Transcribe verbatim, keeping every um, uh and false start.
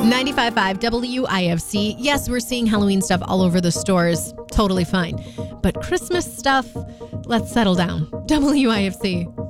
ninety-five point five W I F C. Yes, we're seeing Halloween stuff all over the stores. Totally fine. But Christmas stuff, let's settle down. W I F C.